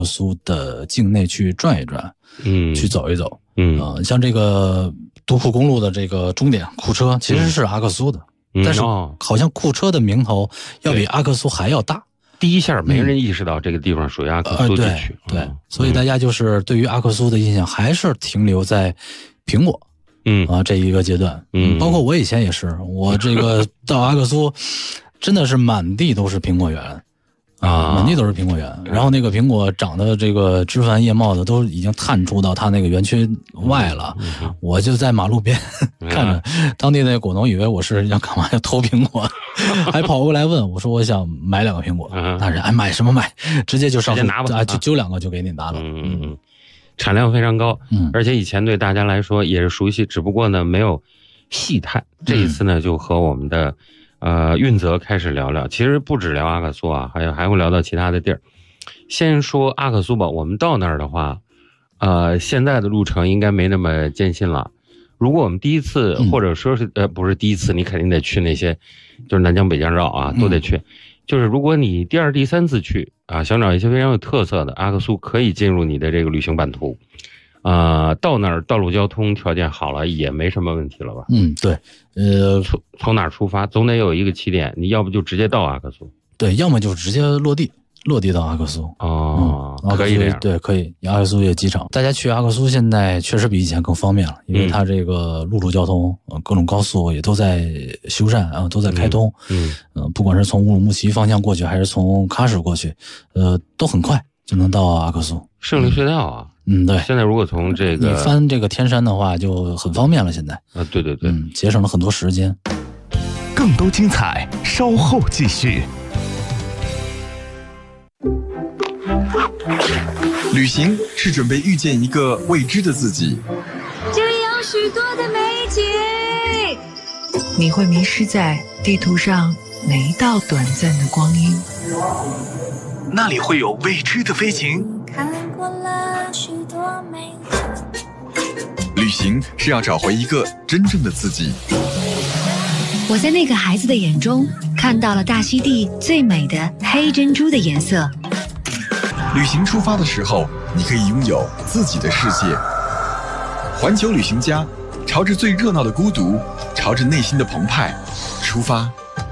苏的境内去转一转，去走一走，像这个独库公路的这个终点库车其实是阿克苏的，但是好像库车的名头要比阿克苏还要大。 第一下没人意识到这个地方属于阿克苏地区， 对，所以大家就是对于阿克苏的印象还是停留在苹果，这一个阶段，包括我以前也是，我这个到阿克苏真的是满地都是苹果园满地都是苹果园，然后那个苹果长的这个枝繁叶茂的都已经探出到它那个园区外了，我就在马路边看着，当地那果农以为我是要干嘛要偷苹果，还跑过来问我说我想买2个苹果，那人买什么买，直接就上直接拿吧， 就揪2个就给你拿了， 产量非常高，而且以前对大家来说也是熟悉，只不过呢没有细探，这一次呢就和我们的运泽开始聊聊，其实不止聊阿克苏啊，还会聊到其他的地儿。先说阿克苏吧，我们到那儿的话，现在的路程应该没那么艰辛了。如果我们第一次，或者说是不是第一次，你肯定得去那些，就是南疆北疆绕啊，都得去。就是如果你第2、第3次去啊，想找一些非常有特色的，阿克苏可以进入你的这个旅行版图。到那儿道路交通条件好了也没什么问题了吧？ 对， 从哪儿出发总得有一个起点，你要不就直接到阿克苏， 对，要么就直接落地到阿克苏。 可以这样， 对，可以。阿克苏也机场，大家去阿克苏现在确实比以前更方便了，因为它这个陆路交通，各种高速也都在修缮都在开通。不管是从乌鲁木齐方向过去，还是从喀什过去，都很快就能到阿克苏。 胜利隧道啊。 对， 现在如果从这个你翻这个天山的话就很方便了，现在对， 节省了很多时间。 更多精彩稍后继续。 旅行是准备遇见一个未知的自己， 这里有许多的美景， 你会迷失在地图上每一道短暂的光阴， 那里会有未知的飞禽。 看过了许多美旅行是要找回一个真正的自己。 我在那个孩子的眼中看到了大溪地最美的黑珍珠的颜色。 旅行出发的时候，你可以拥有自己的世界。环球旅行家，朝着最热闹的孤独，朝着内心的澎湃出发。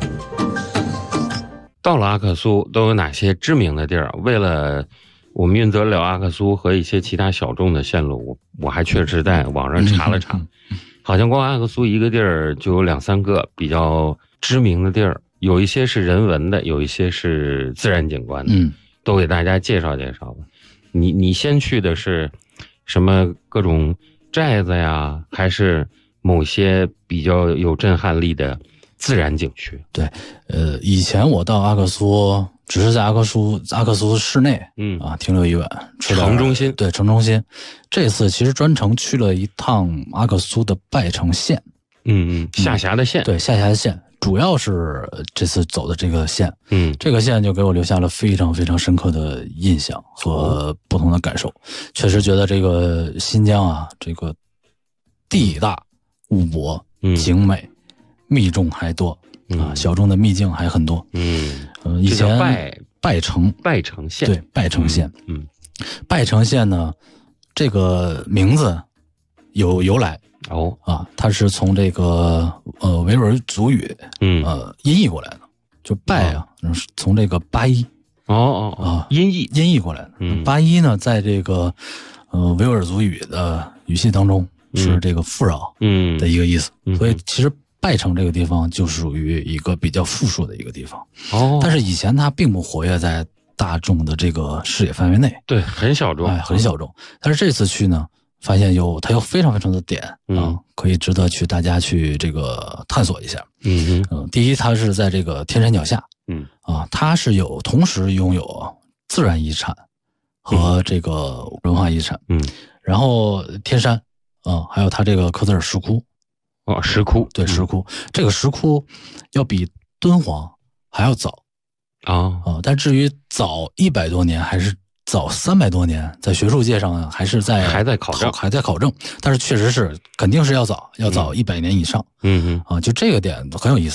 到了阿克苏都有哪些知名的地儿？为了我们运泽聊阿克苏和一些其他小众的线路，我还确实在网上查了查，好像光阿克苏一个地儿就有2、3个比较知名的地儿，有一些是人文的，有一些是自然景观的，都给大家介绍介绍吧。你先去的是什么各种寨子呀，还是某些比较有震撼力的自然景区？ 对，以前我到阿克苏只是在阿克苏市内，停留一晚， 城中心， 对，城中心。这次其实专程去了一趟阿克苏的拜城县， 下辖的县， 对，下辖的县，主要是这次走的这个县，这个县就给我留下了非常非常深刻的印象和不同的感受。确实觉得这个新疆啊，这个地大物博，景美，秘众还多。小众的秘境还很多。以前拜城县，对，拜城县。拜城县呢，这个名字有由来它是从这个维吾尔族语音译过来的，就拜是从这个巴依音译过来的。巴依呢，在这个维吾尔族语的语系当中是这个富饶的一个意思，所以其实拜城这个地方就属于一个比较富庶的一个地方。但是以前它并不活跃在大众的这个视野范围内， 对，很小众， 很小众。但是这次去呢，发现它有非常非常的点可以值得大家去这个探索一下。第一，它是在这个天山脚下，它是同时拥有自然遗产和这个文化遗产。然后天山还有它这个科泽尔石窟。 石窟， 对，石窟，这个石窟要比敦煌还要早但至于早100多年还是早300多年，在学术界上还在考证，但是确实是肯定是要早100年以上。就这个点很有意思。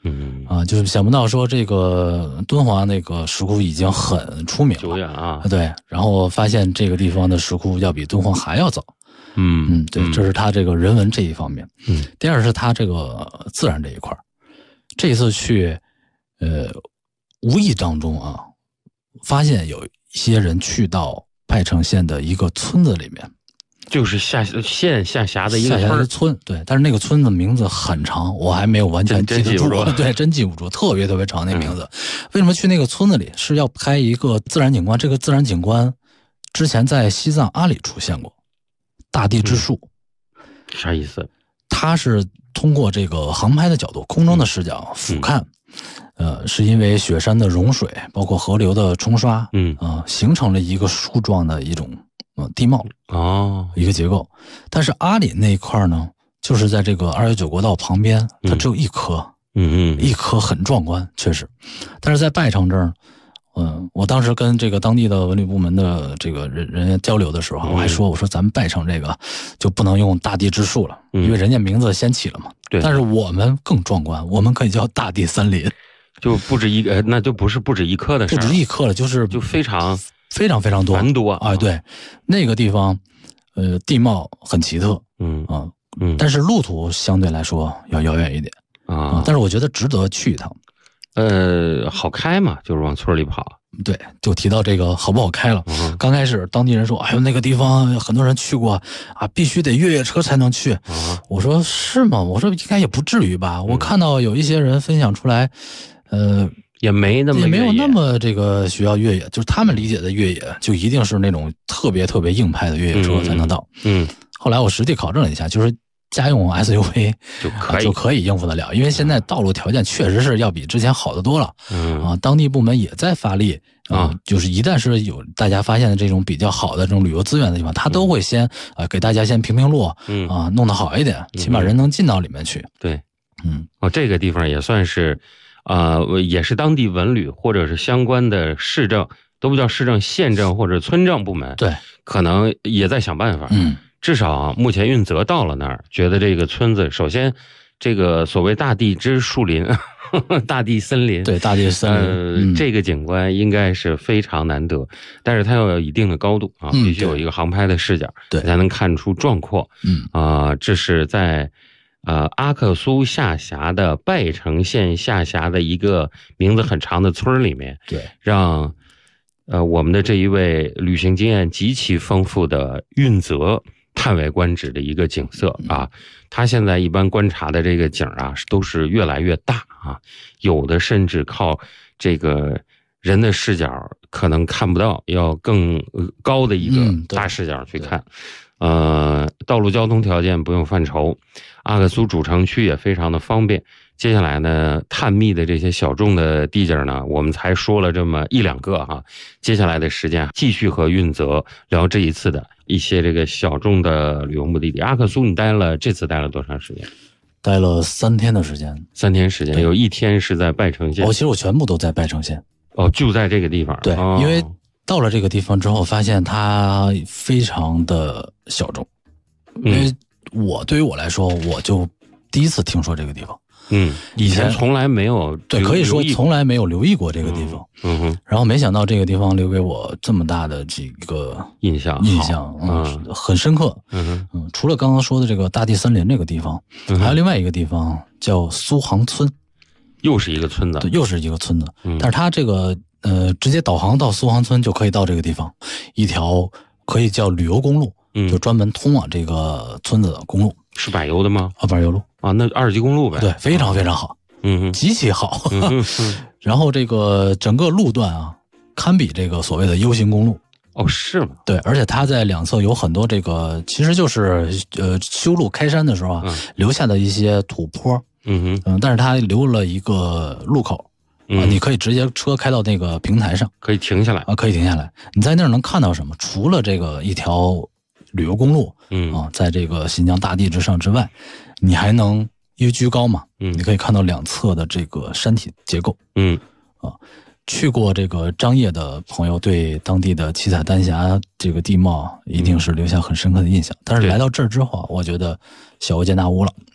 就是想不到说这个敦煌那个石窟已经很出名了， 久远啊， 对，然后发现这个地方的石窟要比敦煌还要早。对，这是它这个人文这一方面。第二是它这个自然这一块。这一次去，无意当中啊，发现有一些人去到拜城县的一个村子里面， 就是县下辖的一个村，对，但是那个村子名字很长，我还没有完全记得住，对，真记不住，特别特别长那名字。为什么去那个村子里？是要拍一个自然景观，这个自然景观之前在西藏阿里出现过。大地之树， 啥意思？ 它是通过这个航拍的角度，空中的视角俯瞰，是因为雪山的融水，包括河流的冲刷，形成了一个树状的一种地貌一个结构。但是阿里那一块呢，就是在这个219国道旁边，它只有一棵，一棵很壮观，确实。但是在拜城这儿。我当时跟这个当地的文旅部门的这个人家交流的时候，我还说，我说咱们拜城这个就不能用大地之树了，因为人家名字先起了嘛。 对。 但是我们更壮观，我们可以叫大地森林， 就不止那就不止一棵的事儿， 不止一棵了，就非常多， 繁多啊。对，那个地方，地貌很奇特，但是路途相对来说要遥远一点啊，但是我觉得值得去一趟。 好开嘛，就是往村里跑。 对，就提到这个好不好开了。刚开始当地人说，哎呦，那个地方很多人去过啊，必须得越野车才能去。我说是吗？我说应该也不至于吧。我看到有一些人分享出来， 也没有那么这个需要越野，就是他们理解的越野，就一定是那种特别特别硬派的越野车才能到。后来我实地考证了一下，就是家用 SUV 就可以应付得了，因为现在道路条件确实是要比之前好得多了。当地部门也在发力就是一旦是有大家发现的这种比较好的这种旅游资源的地方，他都会先给大家先评路弄得好一点，起码人能进到里面去。 对，这个地方也算是也是当地文旅或者是相关的市政，都不叫市政，县政或者村政部门， 对， 可能也在想办法。至少目前运泽到了那儿，觉得这个村子，首先这个所谓大地之树林，大地森林， 对，大地森林，这个景观应该是非常难得，但是它要有一定的高度啊，必须有一个航拍的视角， 对， 才能看出壮阔。这是在阿克苏下辖的拜城县下辖的一个名字很长的村里面， 对， 让我们的这一位旅行经验极其丰富的运泽叹为观止的一个景色啊！他现在一般观察的这个景啊，都是越来越大啊，有的甚至靠这个人的视角可能看不到，要更高的一个大视角去看。道路交通条件不用犯愁，阿克苏主城区也非常的方便。接下来呢，探秘的这些小众的地界呢，我们才说了这么一两个哈。接下来的时间继续和运泽聊这一次的一些这个小众的旅游目的地。阿克苏，你这次待了多长时间？ 待了3天的时间。 3天时间，有1天是在拜城县。 其实我全部都在拜城县。 就在这个地方。 对，因为到了这个地方之后，发现它非常的小众。因为对于我来说，我就第一次听说这个地方。 以前从来没有， 对，可以说从来没有留意过这个地方。然后没想到这个地方留给我这么大的这个印象，很深刻。除了刚刚说的这个大地森林这个地方，还有另外一个地方叫苏杭村， 又是一个村子， 对，又是一个村子。但是它这个直接导航到苏杭村就可以到这个地方，一条可以叫旅游公路，就专门通往这个村子的公路。 是柏油的吗？ 柏油路啊，那2级公路呗。 对，非常非常好，极其好。然后这个整个路段啊，堪比这个所谓的 U 型公路。 是吗？ 对，而且它在两侧有很多这个，其实就是修路开山的时候留下的一些土坡。但是它留了一个路口。你可以直接车开到那个平台上， 可以停下来可以停下来。你在那儿能看到什么？除了这个一条旅游公路，在这个新疆大地之上之外，你还能因为居高嘛，你可以看到两侧的这个山体结构。去过这个张掖的朋友对当地的七彩丹霞这个地貌一定是留下很深刻的印象。但是来到这儿之后，我觉得小巫见大巫了。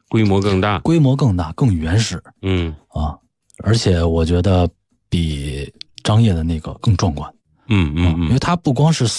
规模更大， 更原始。而且我觉得比张掖的那个更壮观。因为它不光是